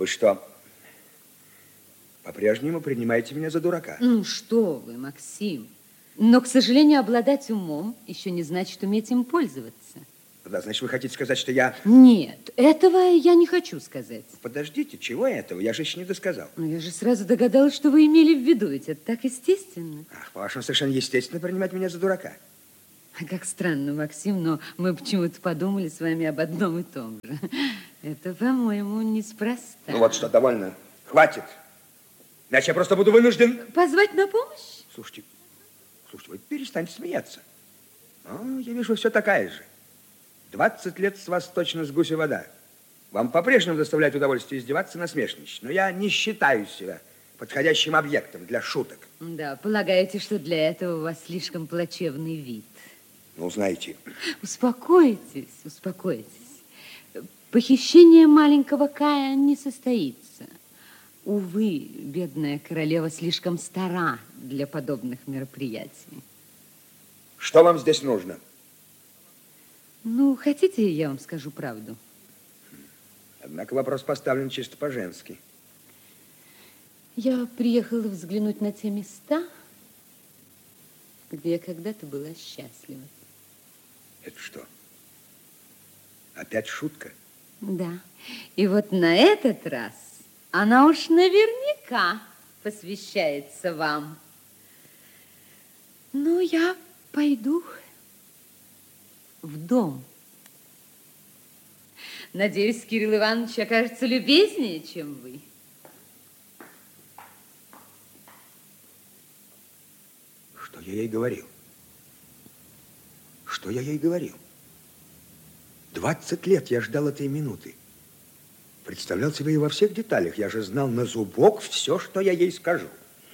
Вы что, по-прежнему принимаете меня за дурака? Ну что вы, Максим. Но, к сожалению, обладать умом еще не значит уметь им пользоваться. Да, значит, вы хотите сказать, что я... Нет, этого я не хочу сказать. Подождите, чего этого? Я же еще не досказал. Но я же сразу догадалась, что вы имели в виду, ведь это так естественно. Ах, по-вашему, совершенно естественно принимать меня за дурака. А как странно, Максим, но мы почему-то подумали с вами об одном и том же. Это, по-моему, неспроста. Ну вот что, довольно. Хватит. Иначе я просто буду вынужден... Позвать на помощь? Слушайте, вы перестаньте смеяться. Ну, я вижу, все такая же. 20 лет с вас точно с гуся вода. Вам по-прежнему доставляет удовольствие издеваться, насмешничать. Но я не считаю себя подходящим объектом для шуток. Да, полагаете, что для этого у вас слишком плачевный вид. Ну, знаете... Успокойтесь, успокойтесь. Похищение маленького Кая не состоится. Увы, бедная королева слишком стара для подобных мероприятий. Что вам здесь нужно? Ну, хотите, я вам скажу правду? Однако вопрос поставлен чисто по-женски. Я приехала взглянуть на те места, где я когда-то была счастлива. Это что? Опять шутка? Да. И вот на этот раз она уж наверняка посвящается вам. Ну, я пойду в дом. Надеюсь, Кирилл Иванович окажется любезнее, чем вы. Что я ей говорил? Что я ей говорил? 20 лет я ждал этой минуты. Представлял себе ее во всех деталях. Я же знал на зубок все, что я ей скажу.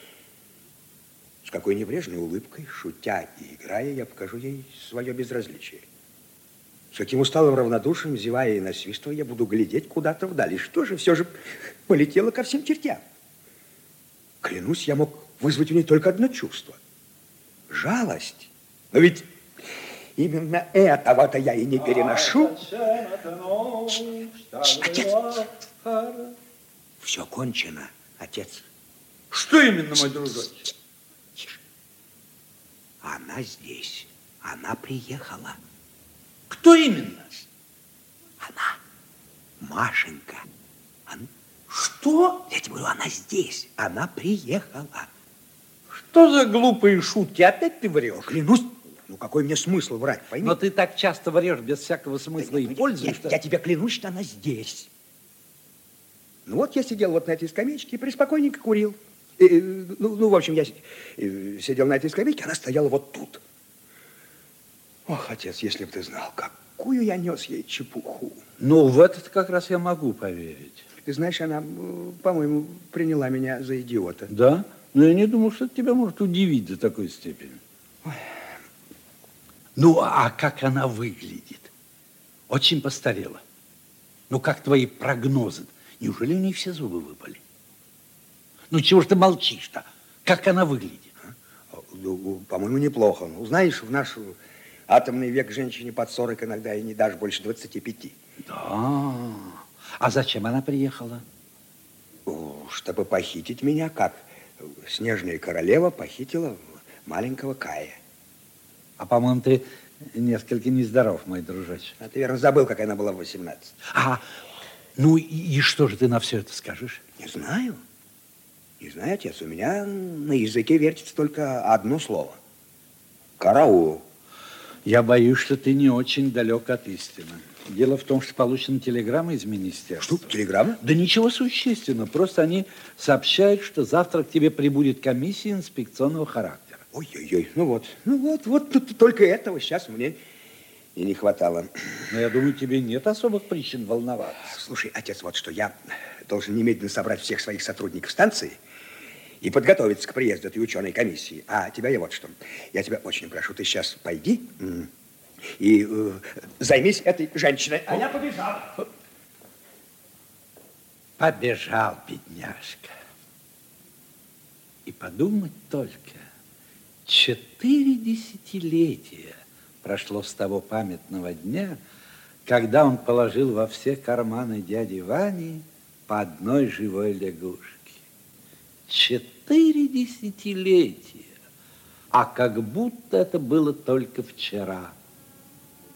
С какой небрежной улыбкой, шутя и играя, я покажу ей свое безразличие. С каким усталым равнодушием, зевая и насвистывая, я буду глядеть куда-то вдали. Что же, все же полетело ко всем чертям. Клянусь, я мог вызвать у ней только одно чувство. Жалость. Но ведь именно этого-то я и не переношу. Отец, все кончено, отец. Что именно, мой дружочек? Тише. Она здесь. Она приехала. Кто именно? Она. Машенька. Что? Я тебе говорю, она здесь. Она приехала. Что за глупые шутки? Опять ты врешь? Клянусь. Ну, какой мне смысл врать, пойми? Но ты так часто врешь без всякого смысла и пользуешься. Я тебе клянусь, что она здесь. Ну, вот я сидел вот на этой скамеечке и преспокойненько курил. В общем, я сидел на этой скамейке, она стояла вот тут. Ох, отец, если бы ты знал, какую я нес ей чепуху. Ну, в это как раз я могу поверить. Ты знаешь, она, по-моему, приняла меня за идиота. Да? Но я не думал, что это тебя может удивить до такой степени. Ой. Ну, а как она выглядит? Очень постарела. Ну, как твои прогнозы? Неужели у нее все зубы выпали? Ну, чего ж ты молчишь-то? Как она выглядит? Ну, по-моему, неплохо. Ну, знаешь, в наш атомный век женщине под 40 иногда и не дашь больше 25. Да. А зачем она приехала? Чтобы похитить меня, как снежная королева похитила маленького Кая. А, по-моему, ты несколько нездоров, мой дружочек. А ты, верно, забыл, как она была в 18. Ну и что же ты на все это скажешь? Не знаю. Не знаю, отец. У меня на языке вертится только одно слово. Караул. Я боюсь, что ты не очень далек от истины. Дело в том, что получена телеграмма из министерства. Что, телеграмма? Да ничего существенного. Просто они сообщают, что завтра к тебе прибудет комиссия инспекционного характера. Ой-ой-ой. Ну вот только этого сейчас мне и не хватало. Но я думаю, тебе нет особых причин волноваться. Слушай, отец, вот что, я должен немедленно собрать всех своих сотрудников станции и подготовиться к приезду этой ученой комиссии. А тебя я вот что. Я тебя очень прошу, ты сейчас пойди и займись этой женщиной. А я побежал. Побежал, бедняжка. И подумать только, 4 десятилетия прошло с того памятного дня, когда он положил во все карманы дяди Вани по одной живой лягушке. 4 десятилетия, а как будто это было только вчера.